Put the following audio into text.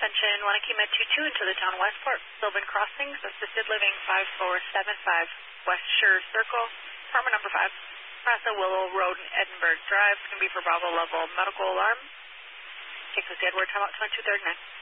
Ascension, Wanakima 22 into the town Westport, Sylvan Crossings, Assisted Living 5475, West Shore Circle, apartment number 5, Casa Willow Road and Edinburgh Drive. It's going to be for Bravo level medical alarm. Take this Edward, time out 2239.